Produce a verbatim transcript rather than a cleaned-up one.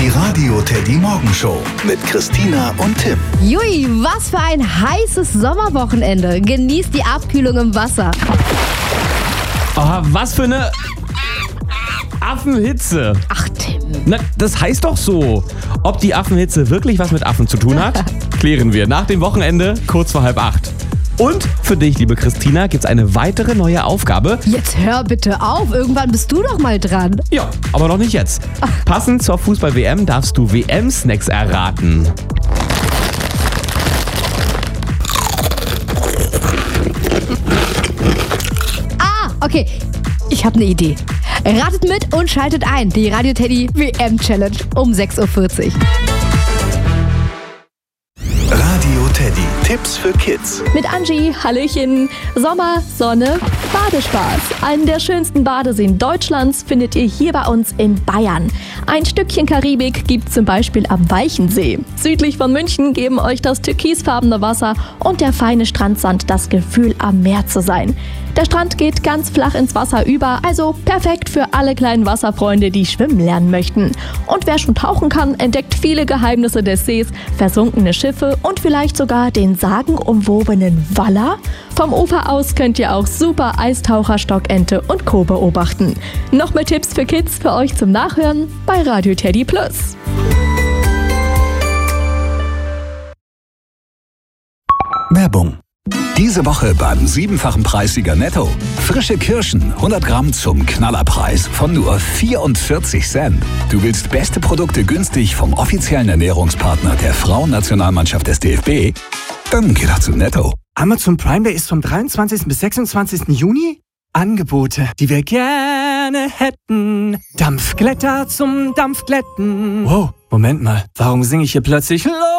Radio Teddy Morgenshow mit Christina und Tim. Jui, was für ein heißes Sommerwochenende. Genießt die Abkühlung im Wasser. Oh, was für eine Affenhitze. Ach, Tim. Na, das heißt doch so. Ob die Affenhitze wirklich was mit Affen zu tun hat, klären wir nach dem Wochenende kurz vor halb acht. Und für dich, liebe Christina, gibt's eine weitere neue Aufgabe. Jetzt hör bitte auf, irgendwann bist du doch mal dran. Ja, aber noch nicht jetzt. Passend zur Fußball-W M darfst du W M-Snacks erraten. Ah, okay, ich habe eine Idee. Ratet mit und schaltet ein. Die Radio Teddy W M-Challenge um sechs Uhr vierzig. Radio Teddy. Tipps für Kids. Mit Angie, Hallöchen. Sommer, Sonne, Badespaß. Einen der schönsten Badeseen Deutschlands findet ihr hier bei uns in Bayern. Ein Stückchen Karibik gibt zum Beispiel am Walchensee. Südlich von München geben euch das türkisfarbene Wasser und der feine Strandsand das Gefühl, am Meer zu sein. Der Strand geht ganz flach ins Wasser über, also perfekt für alle kleinen Wasserfreunde, die schwimmen lernen möchten. Und wer schon tauchen kann, entdeckt viele Geheimnisse des Sees, versunkene Schiffe und vielleicht sogar den sagenumwobenen Waller. Vom Ufer aus könnt ihr auch super Eistaucher, Stockente und Co. beobachten. Noch mehr Tipps für Kids für euch zum Nachhören bei Radio Teddy Plus. Werbung. Diese Woche beim siebenfachen Preissieger Netto. Frische Kirschen, hundert Gramm zum Knallerpreis von nur vierundvierzig Cent. Du willst beste Produkte günstig vom offiziellen Ernährungspartner der Frauennationalmannschaft des D F B? Dann geh doch zu Netto. Amazon Prime Day ist vom dreiundzwanzigsten bis sechsundzwanzigsten Juni. Angebote, die wir gerne hätten. Dampfglätter zum Dampfglätten. Wow, Moment mal, warum singe ich hier plötzlich